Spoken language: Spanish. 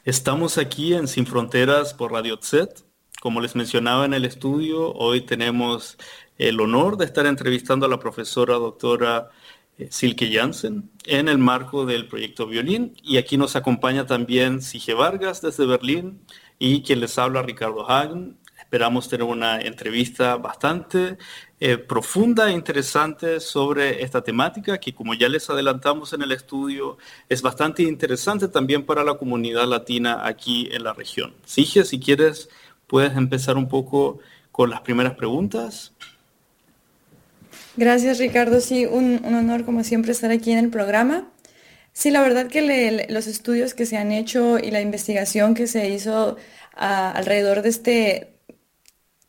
Estamos aquí en Sin Fronteras por Radio Tset. Como les mencionaba en el estudio, hoy tenemos el honor de estar entrevistando a la profesora doctora Silke Jansen en el marco del proyecto Violín. Y aquí nos acompaña también Sige Vargas desde Berlín y quien les habla Ricardo Hagen. Esperamos tener una entrevista bastante profunda e interesante sobre esta temática que, como ya les adelantamos en el estudio, es bastante interesante también para la comunidad latina aquí en la región. Sige, si quieres, puedes empezar un poco con las primeras preguntas. Gracias, Ricardo. Sí, un honor como siempre estar aquí en el programa. Sí, la verdad que los estudios que se han hecho y la investigación que se hizo alrededor de